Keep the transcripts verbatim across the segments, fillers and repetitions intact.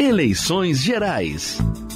Eleições Gerais.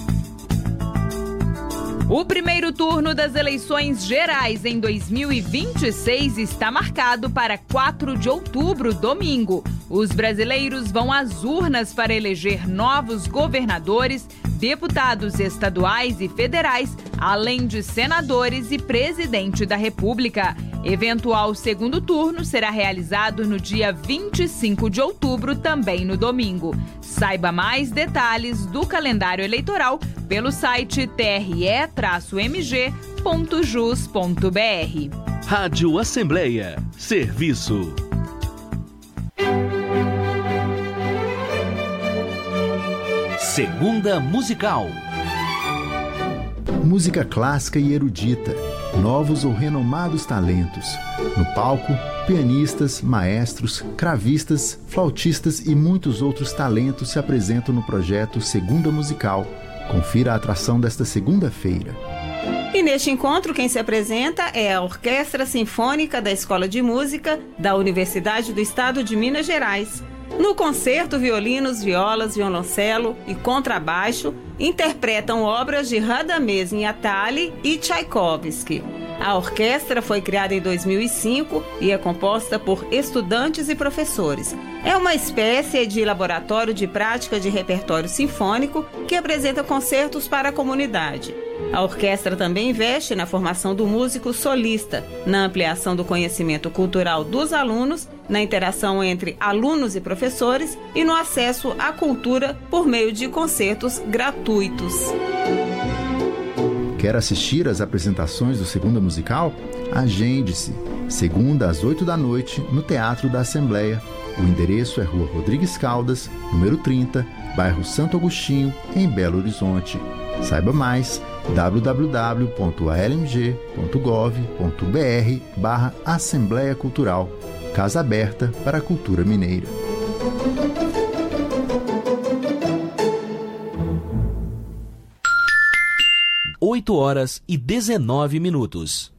O primeiro turno das eleições gerais em dois mil e vinte e seis está marcado para quatro de outubro, domingo. Os brasileiros vão às urnas para eleger novos governadores, deputados estaduais e federais, além de senadores e presidente da República. Eventual segundo turno será realizado no dia vinte e cinco de outubro, também no domingo. Saiba mais detalhes do calendário eleitoral pelo site t r e traço m g ponto jus ponto b r. Rádio Assembleia. Serviço. Segunda Musical. Música clássica e erudita, novos ou renomados talentos. No palco, pianistas, maestros, cravistas, flautistas e muitos outros talentos se apresentam no projeto Segunda Musical. Confira a atração desta segunda-feira. E neste encontro, quem se apresenta é a Orquestra Sinfônica da Escola de Música da Universidade do Estado de Minas Gerais. No concerto, violinos, violas, violoncelo e contrabaixo interpretam obras de Radamés Niatali e Tchaikovsky. A orquestra foi criada em dois mil e cinco e é composta por estudantes e professores. É uma espécie de laboratório de prática de repertório sinfônico que apresenta concertos para a comunidade. A orquestra também investe na formação do músico solista, na ampliação do conhecimento cultural dos alunos, na interação entre alunos e professores e no acesso à cultura por meio de concertos gratuitos. Quer assistir às apresentações do Segunda Musical? Agende-se, segunda às oito da noite, no Teatro da Assembleia. O endereço é Rua Rodrigues Caldas, número trinta, bairro Santo Agostinho, em Belo Horizonte. Saiba mais, w w w ponto a l m g ponto gov ponto b r barra Assembleia Cultural, Casa Aberta para a Cultura Mineira. oito horas e dezenove minutos.